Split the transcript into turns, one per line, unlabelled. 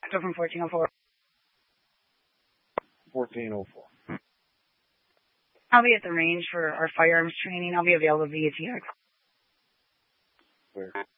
So from 1404.
1404.
I'll be at the range for our firearms training. I'll be available via TX.
Where?